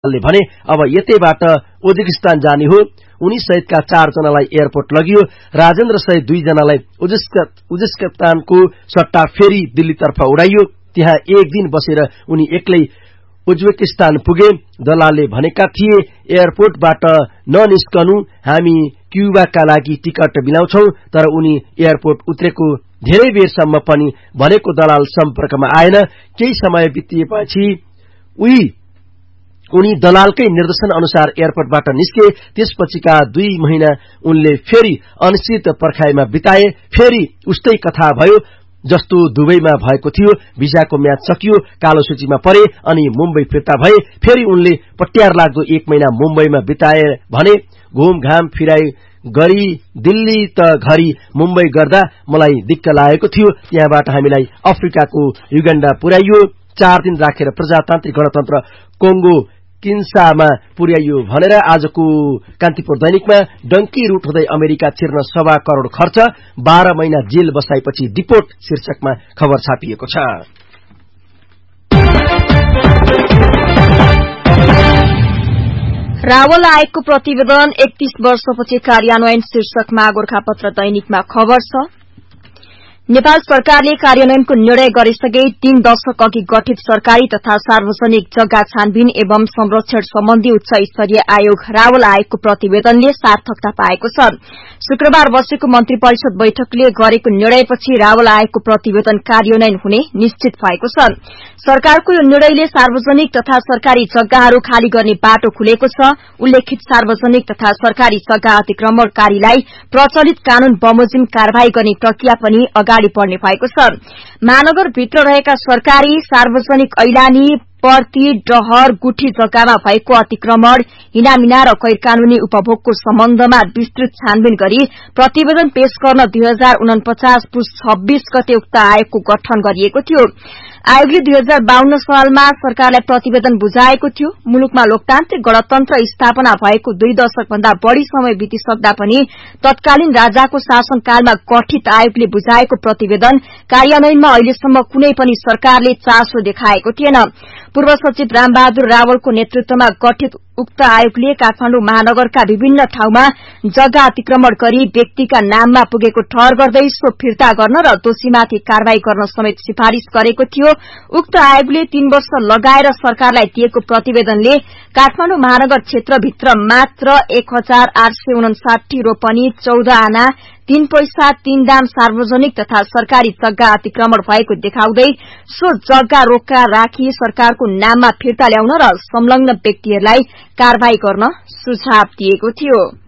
ले भने अब यतैबाट उज्बेकिस्तान जाने हो। उनी सहितका 4 जनालाई एयरपोर्ट लगियो। राजेन्द्र सहित 2 जनालाई उज्बेकिस्तानको सट्टा फेरि दिल्लीतर्फ उडाइयो। त्यहाँ 1 दिन बसेर उनी एक्लै उज्बेकिस्तान पुगे। दलालले भनेका थिए एयरपोर्टबाट ननिस्कनु, हामी क्युबाका लागि टिकट मिलाउँछौ। तर उनी एयरपोर्ट उत्रेको धेरै बेरसम्म पनि भनेको दलाल सम्पर्कमा आएन। केही समय बितिएपछि उनी दलालकै निर्देशन अनुसार एयरपोर्टबाट निस्के। त्यसपछिका 2 महिना उनले फेरि अनिश्चित पर्खाइमा बिताए। फेरि उस्तै कथा भयो जस्तो दुबईमा भएको थियो। भिजाको म्याद सकियो, कालो सूचीमा परे अनि मुम्बई फिर्ता भए। फेरि उनले पट्यार लाग्दो 1 महिना मुम्बईमा बिताए भने घुमघाम फिराई गरी दिल्ली त घरी मुम्बई गर्दा मलाई दिक्क लागेको थियो। त्यहाँबाट हामीलाई अफ्रिकाको युगान्डा पुर्याइयो। 4 दिन राखेर प्रजातान्त्रिक गणतन्त्र कोंगो किन्सामा पुर्याइयो भनेर आजको कान्तिपुर दैनिकमा डंकी रूट हुँदै अमेरिका छिर्न 1.25 करोड खर्च, 12 महिना जेल बसाएपछि डिपोर्ट शीर्षकमा खबर छापिएको छ। रावल आयोगको प्रतिवेदन 31 वर्षपछि कार्यान्वयन शीर्षकमा गोरखापत्र दैनिकमा खबर छ। नेपाल सरकारले कार्यान्वयनको निर्णय गरिसके 3 दशक अघि गठित सरकारी तथा सार्वजनिक जग्गा छानबिन एवं संरक्षण सम्बन्धी उच्च स्तरीय आयोग रावल आयोगको प्रतिवेदनले सार्थकता पाएको छ। शुक्रबार बसेको मन्त्री परिषद बैठकले गरेको निर्णयपछि रावल आयोगको प्रतिवेदन कार्यान्वयन हुने निश्चित भएको छ। सरकारको यो निर्णयले सार्वजनिक तथा सरकारी जग्गाहरू खाली गर्ने बाटो खुलेको छ। उल्लेखित सार्वजनिक तथा सरकारी जग्गा अतिक्रमणकारीलाई प्रचलित कानून बमोजिम कारवाही गर्ने प्रक्रिया पनि अगाडि बढ़ने भएको छ। महानगरभित्र रहेका सरकारी, सार्वजनिक ऐलानी, पर्ती, डहर, गुठी जग्गामा भएको अतिक्रमण, हिनामिना र गैरकानूनी उपभोगको सम्बन्धमा विस्तृत छानबिन गरी प्रतिवेदन पेश गर्न 2049 पुस 26 गते उक्त आयोगको गठन गरिएको थियो। आयोगले 2052 सालमा सरकारलाई प्रतिवेदन बुझाएको थियो। मुलुकमा लोकतान्त्रिक गणतन्त्र स्थापना भएको 2 दशक भन्दा बढ़ी समय बितिसक्दा पनि तत्कालीन राजाको शासनकालमा गठित आयोगले बुझाएको प्रतिवेदन कार्यान्वयनमा अहिलेसम्म कुनै पनि सरकारले चासो देखाएको थिएन। पूर्व सचिव रामबहादुर रावलको नेतृत्वमा गठित उक्त आयोगले काठमाडौँ महानगरका विभिन्न ठाउँमा जग्गा अतिक्रमण गरी व्यक्तिका नाममा पुगेको ठहर गर्दै सो फिर्ता गर्न र दोषीमाथि कारवाही गर्न समेत सिफारिश गरेको थियो। उक्त आयोगले 3 वर्ष लगाएर सरकारलाई दिएको प्रतिवेदनले काठमाडौँ महानगर क्षेत्रभित्र मात्र 1859 रोपनी, 14 आना, 3 पैसा 3 दाम सार्वजनिक तथा सरकारी जग्गा अतिक्रमण भएको देखाउँदै सो जग्गा रोका राखी सरकारको नाममा फिर्ता ल्याउन र संलग्न व्यक्तिहरूलाई कारवाही गर्न सुझाव दिएको थियो।